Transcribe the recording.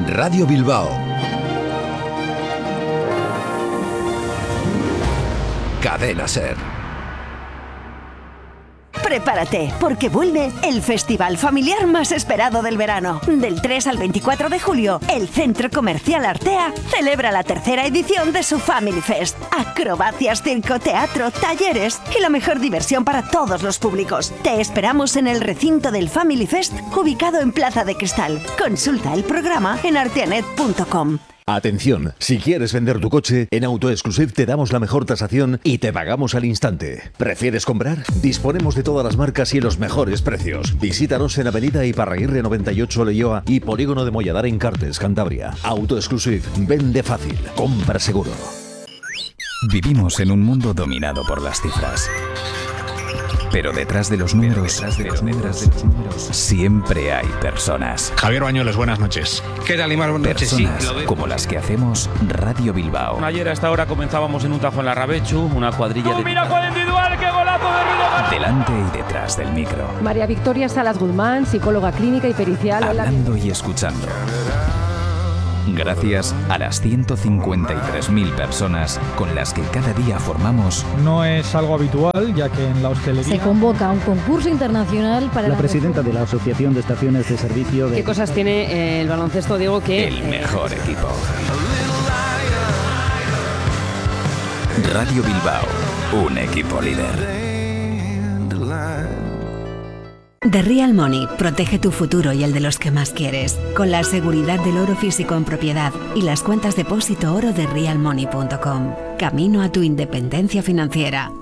Radio Bilbao. Cadena Ser. Prepárate, porque vuelve el festival familiar más esperado del verano. Del 3 al 24 de julio, el Centro Comercial Artea celebra la tercera edición de su Family Fest. Acrobacias, circo, teatro, talleres y la mejor diversión para todos los públicos. Te esperamos en el recinto del Family Fest, ubicado en Plaza de Cristal. Consulta el programa en arteanet.com. Atención, si quieres vender tu coche, en AutoExclusive te damos la mejor tasación y te pagamos al instante. ¿Prefieres comprar? Disponemos de todas las marcas y los mejores precios. Visítanos en Avenida Iparraguirre 98 Leioa y Polígono de Molladar en Cartes, Cantabria. AutoExclusive, vende fácil, compra seguro. Vivimos en un mundo dominado por las cifras. Pero detrás de los números, siempre hay personas. Javier Bañuelos, buenas noches. ¿Qué tal, Imar? Buenas noches. Personas como las que hacemos Radio Bilbao. Ayer a esta hora comenzábamos en un tajo en la Rabechu, una cuadrilla de... ¡Mira cuál individual! ¡Qué golazo de Ruido! Delante y detrás del micro. María Victoria Salas Guzmán, psicóloga clínica y pericial. Hablando y escuchando. Gracias a las 153.000 personas con las que cada día formamos. No es algo habitual, ya que en la hostelería... Se convoca un concurso internacional para... La presidenta de la Asociación de Estaciones de Servicio de... ¿Qué cosas tiene el baloncesto, Diego? Que el mejor equipo. Radio Bilbao, un equipo líder. The Real Money protege tu futuro y el de los que más quieres, con la seguridad del oro físico en propiedad y las cuentas depósito oro de realmoney.com. Camino a tu independencia financiera.